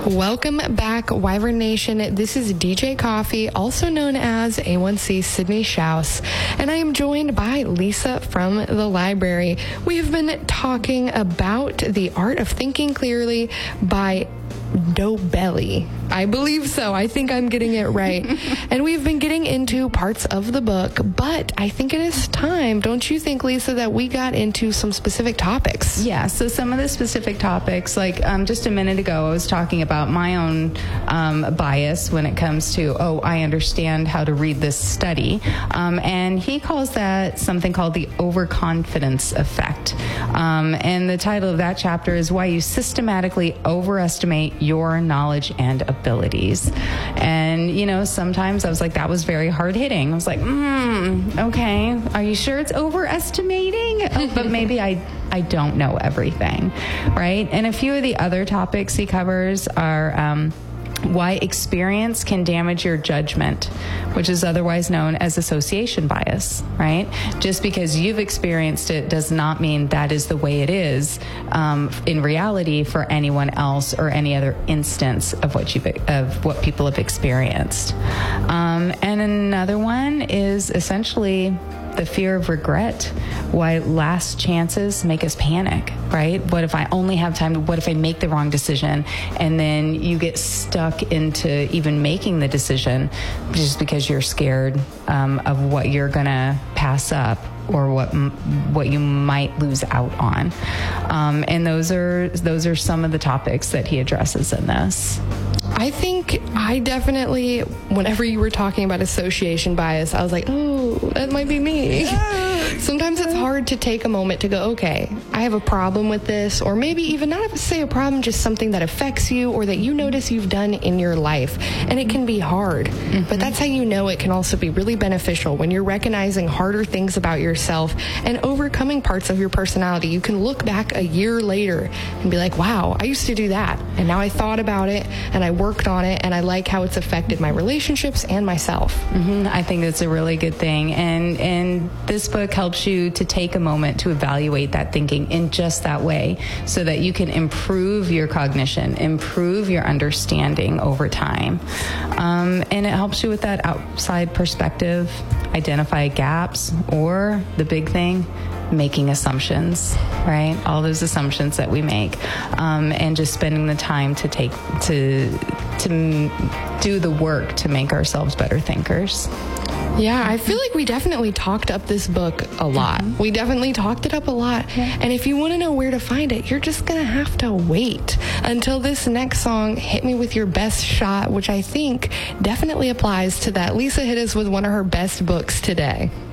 Welcome back, Wyvern Nation. This is DJ Coffee, also known as A1C Sydney Schaus, and I am joined by Lisa from the library. We have been talking about The Art of Thinking Clearly by Dobelli. I believe so. I think I'm getting it right. And we've been getting into parts of the book, but I think it is time, don't you think, Lisa, that we got into some specific topics? Yeah, so some of the specific topics, like just a minute ago, I was talking about my own bias when it comes to, I understand how to read this study. And he calls that something called the overconfidence effect. And the title of that chapter is Why You Systematically Overestimate Your Knowledge and Abilities. And, sometimes I was like, that was very hard hitting. I was like, okay, are you sure it's overestimating? But maybe I don't know everything, right? And a few of the other topics he covers are why experience can damage your judgment, which is otherwise known as association bias, right? Just because you've experienced it does not mean that is the way it is in reality for anyone else or any other instance of what people have experienced. And another one is essentially the fear of regret, why last chances make us panic, right? What if I only have time? What if I make the wrong decision? And then you get stuck into even making the decision just because you're scared of what you're going to pass up or what you might lose out on. And those are some of the topics that he addresses in this. I think I definitely, whenever you were talking about association bias, I was like, that might be me. Sometimes it's hard to take a moment to go, okay, I have a problem with this, or maybe even not say a problem, just something that affects you or that you notice you've done in your life. And it can be hard, but that's how you know it can also be really beneficial when you're recognizing harder things about yourself and overcoming parts of your personality. You can look back a year later and be like, wow, I used to do that. And now I thought about it and I worked on it and I like how it's affected my relationships and myself. I think that's a really good thing. And this book helps you to take a moment to evaluate that thinking in just that way so that you can improve your cognition, improve your understanding over time. And it helps you with that outside perspective, identify gaps, or the big thing, making assumptions, right? All those assumptions that we make, and just spending the time to do the work to make ourselves better thinkers. Yeah, I feel like we definitely talked up this book a lot. We definitely talked it up a lot. Yeah. And if you want to know where to find it, you're just going to have to wait until this next song, Hit Me With Your Best Shot, which I think definitely applies to that. Lisa hit us with one of her best books today.